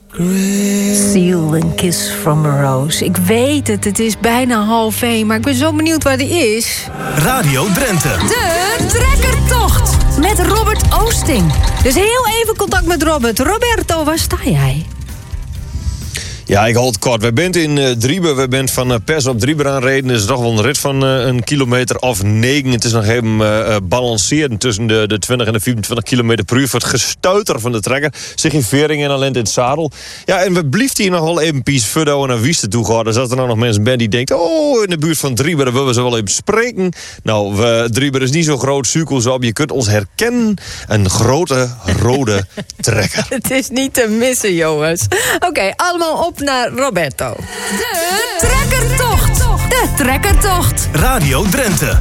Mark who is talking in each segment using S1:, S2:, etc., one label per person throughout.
S1: Seal and Kiss from a Rose. Ik weet het is bijna 12:30, maar ik ben zo benieuwd waar die is.
S2: Radio Drenthe.
S1: De Trekkertocht met Robert Oosting. Dus heel even contact met Robert. Roberto, waar sta jij?
S3: Ja, ik hou het kort. We zijn in Driebe. We zijn van Pers op Driebe aanreden. Het is toch wel een rit van een kilometer of 9. Het is nog even balanceren tussen de 20 en de 24 kilometer per uur. Voor het gestuiter van de trekker. Zich in Vering en alleen in het zadel. Ja, en we blieft hier nog wel even pies verder naar Wieste toe gaan. Dus als er nou nog mensen zijn die denken, oh, in de buurt van Driebe, daar willen we ze wel even spreken. Nou, Driebe is niet zo groot, suikels op. Je kunt ons herkennen. Een grote rode trekker.
S1: Het is niet te missen, jongens. Oké, allemaal op naar Roberto. De Trekkertocht. De Trekkertocht.
S2: Radio Drenthe.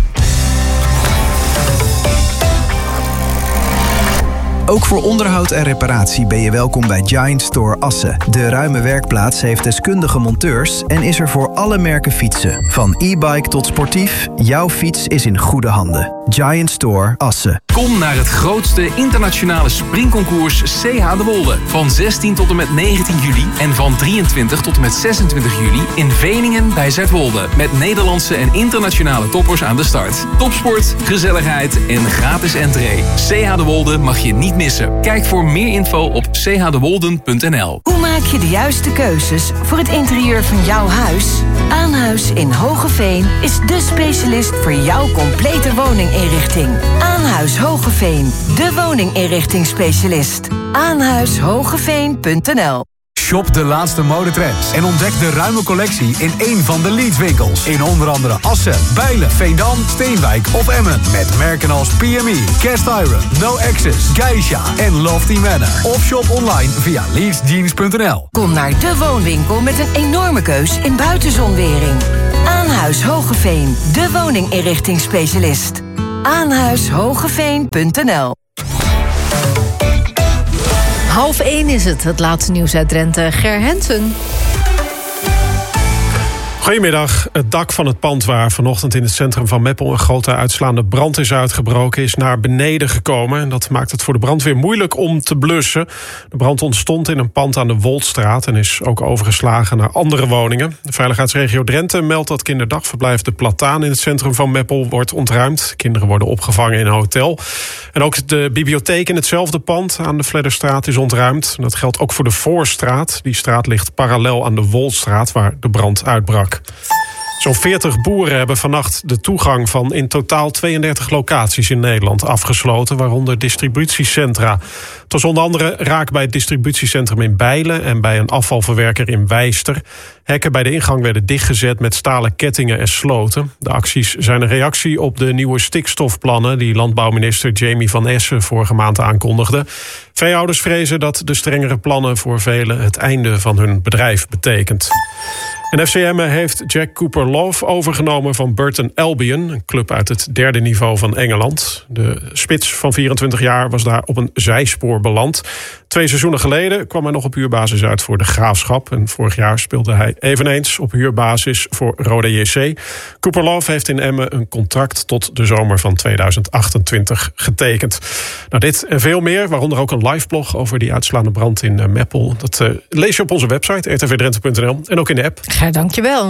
S4: Ook voor onderhoud en reparatie ben je welkom bij Giant Store Assen. De ruime werkplaats heeft deskundige monteurs en is er voor alle merken fietsen. Van e-bike tot sportief, jouw fiets is in goede handen. Giant Store Assen.
S5: Kom naar het grootste internationale springconcours CH de Wolde. Van 16 tot en met 19 juli en van 23 tot en met 26 juli in Veningen bij Zuidwolde. Met Nederlandse en internationale toppers aan de start. Topsport, gezelligheid en gratis entree. CH de Wolde mag je niet missen. Kijk voor meer info op chdewolden.nl.
S6: Hoe maak je de juiste keuzes voor het interieur van jouw huis? Aanhuis in Hogeveen is de specialist voor jouw complete woninginrichting. Aanhuis Hogeveen, de woninginrichtingsspecialist. Aanhuishogeveen.nl.
S7: Shop de laatste modetrends en ontdek de ruime collectie in één van de Leeds-winkels. In onder andere Assen, Bijlen, Veendam, Steenwijk of Emmen. Met merken als PME, Cast Iron, No Access, Geisha en Lofty Manor. Of shop online via leedsjeans.nl.
S6: Kom naar de woonwinkel met een enorme keus in buitenzonwering. Aanhuis Hogeveen, de woninginrichtingsspecialist. Aanhuishogeveen.nl.
S1: 12:30 is het. Het laatste nieuws uit Drenthe. Ger Hensen.
S8: Goedemiddag. Het dak van het pand waar vanochtend in het centrum van Meppel een grote uitslaande brand is uitgebroken, is naar beneden gekomen. En dat maakt het voor de brandweer moeilijk om te blussen. De brand ontstond in een pand aan de Woldstraat en is ook overgeslagen naar andere woningen. De veiligheidsregio Drenthe meldt dat kinderdagverblijf De Plataan in het centrum van Meppel wordt ontruimd. Kinderen worden opgevangen in een hotel. En ook de bibliotheek in hetzelfde pand aan de Vledderstraat is ontruimd. En dat geldt ook voor de Voorstraat. Die straat ligt parallel aan de Woldstraat waar de brand uitbrak. Zo'n 40 boeren hebben vannacht de toegang van in totaal 32 locaties in Nederland afgesloten, waaronder distributiecentra. Het was onder andere raak bij het distributiecentrum in Bijlen en bij een afvalverwerker in Wijster. Hekken bij de ingang werden dichtgezet met stalen kettingen en sloten. De acties zijn een reactie op de nieuwe stikstofplannen die landbouwminister Jamie van Essen vorige maand aankondigde. Veehouders vrezen dat de strengere plannen voor velen het einde van hun bedrijf betekent. En FC Emmen heeft Jack Cooper-Love overgenomen van Burton Albion, een club uit het derde niveau van Engeland. De spits van 24 jaar was daar op een zijspoor beland. 2 seizoenen geleden kwam hij nog op huurbasis uit voor de Graafschap. En vorig jaar speelde hij eveneens op huurbasis voor Roda JC. Cooper-Love heeft in Emmen een contract tot de zomer van 2028 getekend. Nou, dit en veel meer, waaronder ook een liveblog over die uitslaande brand in Meppel. Dat lees je op onze website, rtvdrenthe.nl, en ook in de app.
S1: Ger, dankjewel.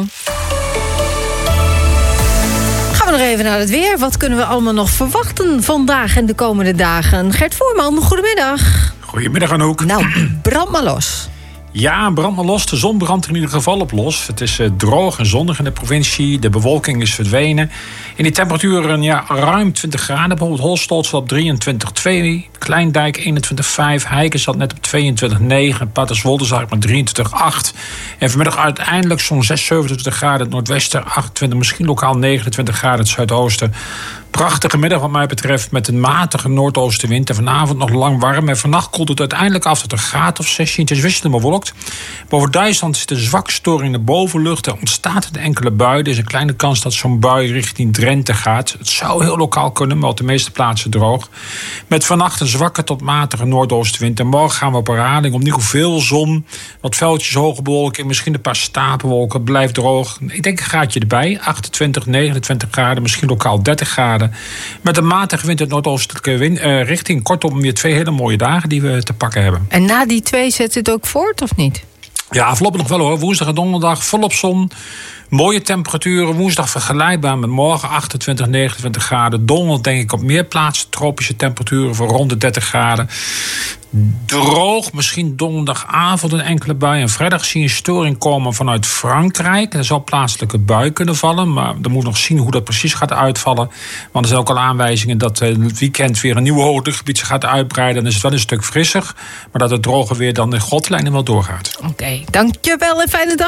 S1: Gaan we nog even naar het weer. Wat kunnen we allemaal nog verwachten vandaag en de komende dagen? Gert Voorman, goedemiddag.
S9: Goedemiddag Anouk.
S1: Nou, brand maar los.
S9: Ja, brand maar los. De zon brandt er in ieder geval op los. Het is droog en zonnig in de provincie. De bewolking is verdwenen. In die temperaturen ruim 20 graden. Bijvoorbeeld Holstoot zat op 23,2. Kleindijk 21,5. Heiken zat net op 22,9. Paterswolde zag ik met 23,8. En vanmiddag uiteindelijk zo'n 27 graden het noordwesten. 28, misschien lokaal 29 graden het zuidoosten. Prachtige middag wat mij betreft met een matige noordoostenwind. En vanavond nog lang warm. En vannacht koelt het uiteindelijk af tot een graad of 16. Het is wisselend bewolkt. Boven Duitsland zit een zwak storing in de bovenlucht. Er ontstaat een enkele bui. Er is een kleine kans dat zo'n bui richting Drenthe gaat. Het zou heel lokaal kunnen, maar op de meeste plaatsen droog. Met vannacht een zwakke tot matige noordoostenwind. En morgen gaan we op herhaling. Opnieuw veel zon. Wat veldjes, hoge bewolking. Misschien een paar stapelwolken. Blijft droog. Ik denk een graadje erbij. 28, 29 graden. Misschien lokaal 30 graden. graden. Met een matige wind uit noordoostelijke richting. Kortom, weer 2 hele mooie dagen die we te pakken hebben.
S1: En na die 2 zet het ook voort, of niet?
S9: Ja, voorlopig nog wel hoor. Woensdag en donderdag volop zon. Mooie temperaturen. Woensdag vergelijkbaar met morgen 28, 29 graden. Donderdag denk ik op meer plaatsen tropische temperaturen van rond de 30 graden. Droog, misschien donderdagavond een enkele bui. En vrijdag zie je een storing komen vanuit Frankrijk. Er zal plaatselijke bui kunnen vallen. Maar dan moet nog zien hoe dat precies gaat uitvallen. Want er zijn ook al aanwijzingen dat het weekend weer een nieuw hoogdrukgebied gaat uitbreiden. Dan is het wel een stuk frisser. Maar dat het droge weer dan in grotlijnen wel doorgaat.
S1: Oké, dankjewel en fijne dag.